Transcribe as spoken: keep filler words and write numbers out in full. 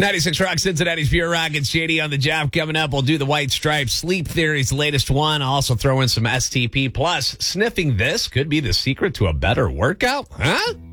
ninety-six Rock, Cincinnati's Pure Rock. It's J D on the job. Coming up, we'll do the White Stripes, Sleep Theory's latest one. I'll also throw in some S T P. Plus, sniffing this could be the secret to a better workout, huh?